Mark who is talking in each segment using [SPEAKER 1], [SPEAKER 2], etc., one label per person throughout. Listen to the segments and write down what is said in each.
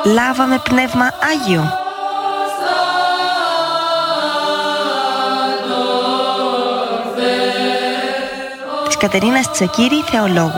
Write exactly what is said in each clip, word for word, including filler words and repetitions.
[SPEAKER 1] Λάβαμε Πνεύμα Άγιο. Της Κατερίνας Τσακίρη, θεολόγου.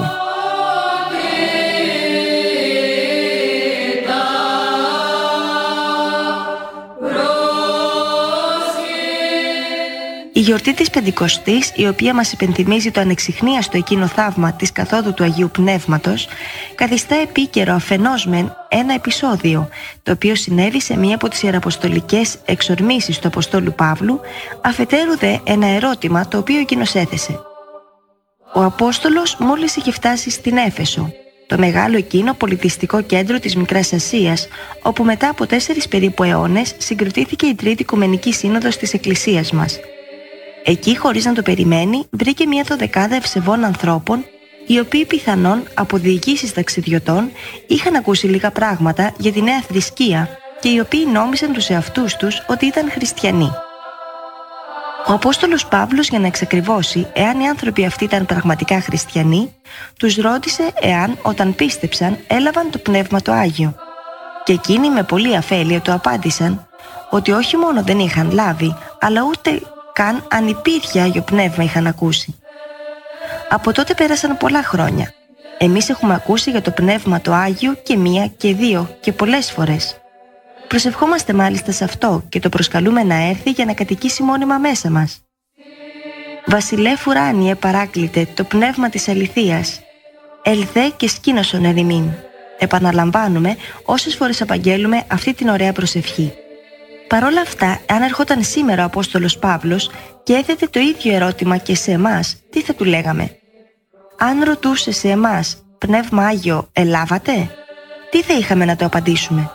[SPEAKER 1] Η γιορτή της Πεντηκοστής, η οποία μας υπενθυμίζει το ανεξιχνίαστο εκείνο θαύμα της καθόδου του Αγίου Πνεύματος, καθιστά επίκαιρο αφενός μεν ένα επεισόδιο, το οποίο συνέβη σε μία από τις ιεραποστολικές εξορμήσεις του Αποστόλου Παύλου, αφετέρου δε ένα ερώτημα το οποίο εκείνος έθεσε. Ο Απόστολος μόλις είχε φτάσει στην Έφεσο, το μεγάλο εκείνο πολιτιστικό κέντρο της Μικράς Ασίας, όπου μετά από τέσσερις περίπου αιώνες συγκροτήθηκε η Τρίτη Οικουμενική Σύνοδος της Εκκλησίας μας. Εκεί, χωρίς να το περιμένει, βρήκε μια δωδεκάδα ευσεβών ανθρώπων, οι οποίοι πιθανόν από διοικήσεις ταξιδιωτών είχαν ακούσει λίγα πράγματα για τη νέα θρησκεία και οι οποίοι νόμιζαν τους εαυτούς τους ότι ήταν χριστιανοί. Ο Απόστολος Παύλος, για να εξακριβώσει εάν οι άνθρωποι αυτοί ήταν πραγματικά χριστιανοί, τους ρώτησε εάν όταν πίστεψαν έλαβαν το Πνεύμα το Άγιο. Και εκείνοι με πολλή αφέλεια του απάντησαν ότι όχι μόνο δεν είχαν λάβει, αλλά ούτε καν αν υπήρχε Άγιο Πνεύμα είχαν ακούσει. Από τότε πέρασαν πολλά χρόνια. Εμείς έχουμε ακούσει για το Πνεύμα το Άγιο και μία και δύο και πολλές φορές. Προσευχόμαστε μάλιστα σε αυτό και το προσκαλούμε να έρθει για να κατοικήσει μόνιμα μέσα μας. Βασιλεύ ουράνιε παράκλητε το Πνεύμα της αληθείας, ελθέ και σκήνωσον ερημήν. Επαναλαμβάνουμε όσες φορές απαγγέλουμε αυτή την ωραία προσευχή. Παρόλα αυτά, αν ερχόταν σήμερα ο Απόστολος Παύλος και έθετε το ίδιο ερώτημα και σε εμάς, τι θα του λέγαμε? Αν ρωτούσε σε εμάς, Πνεύμα Άγιο ελάβατε? Τι θα είχαμε να το απαντήσουμε?